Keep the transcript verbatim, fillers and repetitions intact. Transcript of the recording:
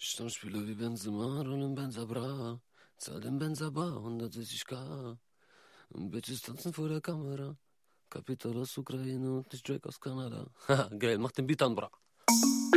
Stammspieler wie Benzema und im Benza Bra. Zahl den Benza Bar, hundertsechzig K. Und Bitches tanzen vor der Kamera. Kapital aus Ukraine und nicht Drake aus Kanada. Haha, geil, mach den Beat an, bra.